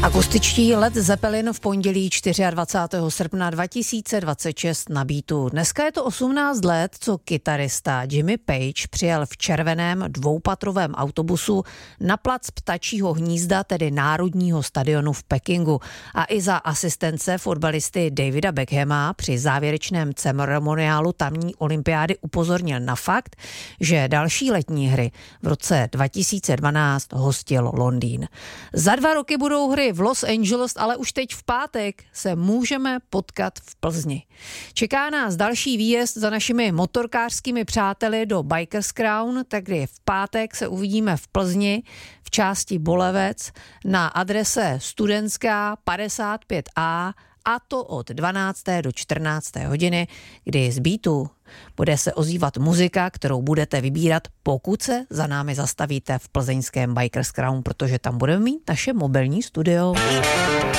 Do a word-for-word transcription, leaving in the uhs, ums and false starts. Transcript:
Akustičtí Led Zeppelin v pondělí dvacátého čtvrtého srpna dva tisíce dvacet šest na Beatu. Dneska je to osmnáct let, co kytarista Jimmy Page přijel v červeném dvoupatrovém autobusu na plac Ptačího hnízda, tedy Národního stadionu v Pekingu. A i za asistence fotbalisty Davida Beckhama při závěrečném ceremoniálu tamní olympiády upozornil na fakt, že další letní hry v roce dva tisíce dvanáct hostil Londýn. Za dva roky budou hry v Los Angeles, ale už teď v pátek se můžeme potkat v Plzni. Čeká nás další výjezd za našimi motorkářskými přáteli do Bikers Crown, takže v pátek se uvidíme v Plzni v části Bolevec na adrese Studentská padesát pět A, a to od dvanácté do čtrnácté hodiny, kdy z Beatu bude se ozývat muzika, kterou budete vybírat, pokud se za námi zastavíte v plzeňském Bikers Crown, protože tam budeme mít naše mobilní studio.